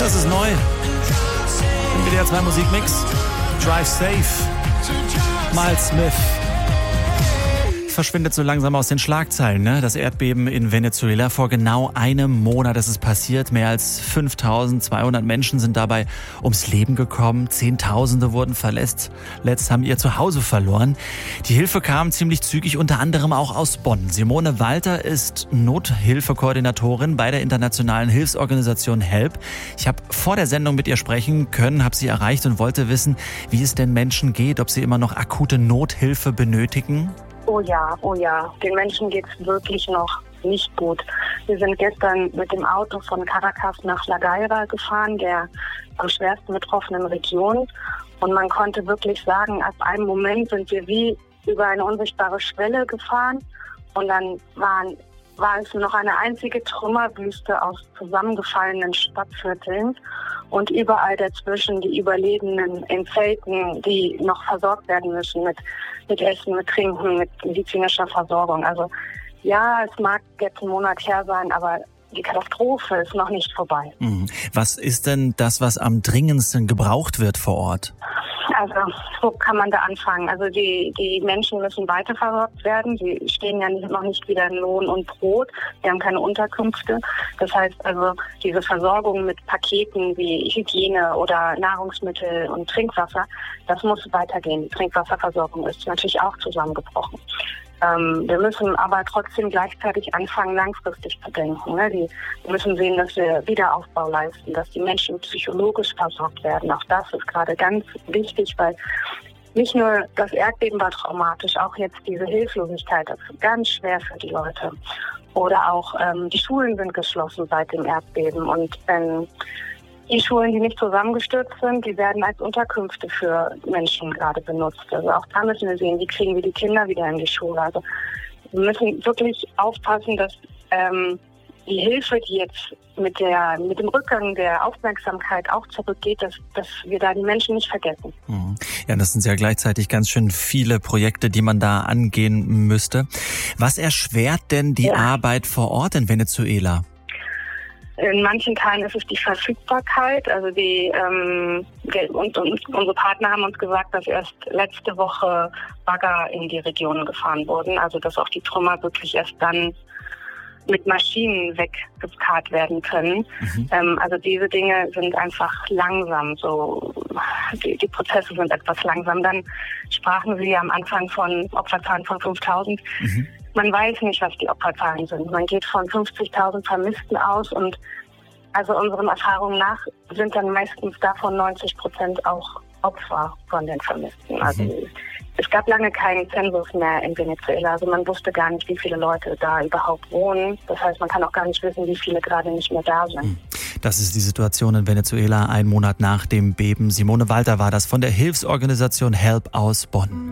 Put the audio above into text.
Das ist neu. Im WDR 2 Musikmix. Drive Safe. Miles Smith. Verschwindet so langsam aus den Schlagzeilen, ne? Das Erdbeben in Venezuela vor genau einem Monat ist es passiert. Mehr als 5.200 Menschen sind dabei ums Leben gekommen. Zehntausende wurden verletzt. Letzt haben ihr Zuhause verloren. Die Hilfe kam ziemlich zügig, unter anderem auch aus Bonn. Simone Walter ist Nothilfekoordinatorin bei der internationalen Hilfsorganisation HELP. Ich habe vor der Sendung mit ihr sprechen können, habe sie erreicht und wollte wissen, wie es denn Menschen geht, ob sie immer noch akute Nothilfe benötigen. Oh ja. Den Menschen geht's wirklich noch nicht gut. Wir sind gestern mit dem Auto von Caracas nach La Guaira gefahren, der am schwersten betroffenen Region. Und man konnte wirklich sagen, ab einem Moment sind wir wie über eine unsichtbare Schwelle gefahren. Und dann war es noch eine einzige Trümmerwüste aus zusammengefallenen Stadtvierteln. Und überall dazwischen die Überlebenden in Zelten, die noch versorgt werden müssen mit Essen, mit Trinken, mit medizinischer Versorgung. Also ja, es mag jetzt ein Monat her sein, aber die Katastrophe ist noch nicht vorbei. Was ist denn das, was am dringendsten gebraucht wird vor Ort? Also, wo kann man da anfangen? Also die Menschen müssen weiterversorgt werden. Sie stehen ja noch nicht wieder in Lohn und Brot. Sie haben keine Unterkünfte. Das heißt also, diese Versorgung mit Paketen wie Hygiene oder Nahrungsmittel und Trinkwasser, das muss weitergehen. Die Trinkwasserversorgung ist natürlich auch zusammengebrochen. Wir müssen aber trotzdem gleichzeitig anfangen, langfristig zu denken. Ne? Wir müssen sehen, dass wir Wiederaufbau leisten, dass die Menschen psychologisch versorgt werden. Auch das ist gerade ganz wichtig, weil nicht nur das Erdbeben war traumatisch, auch jetzt diese Hilflosigkeit, das ist ganz schwer für die Leute. Oder auch die Schulen sind geschlossen seit dem Erdbeben und die Schulen, die nicht zusammengestürzt sind, die werden als Unterkünfte für Menschen gerade benutzt. Also auch da müssen wir sehen, wie kriegen wir die Kinder wieder in die Schule. Also wir müssen wirklich aufpassen, dass die Hilfe, die jetzt mit dem Rückgang der Aufmerksamkeit auch zurückgeht, dass wir da die Menschen nicht vergessen. Ja, das sind ja gleichzeitig ganz schön viele Projekte, die man da angehen müsste. Was erschwert denn die Arbeit vor Ort in Venezuela? In manchen Teilen ist es die Verfügbarkeit. Also unsere Partner haben uns gesagt, dass erst letzte Woche Bagger in die Regionen gefahren wurden. Also dass auch die Trümmer wirklich erst dann mit Maschinen weggekarrt werden können. Also diese Dinge sind einfach langsam. So die Prozesse sind etwas langsam. Dann sprachen Sie am Anfang von Opferzahlen von 5.000. Man weiß nicht, was die Opferzahlen sind. Man geht von 50.000 Vermissten aus und also unseren Erfahrungen nach sind dann meistens davon 90% auch Opfer von den Vermissten. Also es gab lange keinen Zensus mehr in Venezuela. Also man wusste gar nicht, wie viele Leute da überhaupt wohnen. Das heißt, man kann auch gar nicht wissen, wie viele gerade nicht mehr da sind. Das ist die Situation in Venezuela, einen Monat nach dem Beben. Simone Walter war das von der Hilfsorganisation HELP aus Bonn.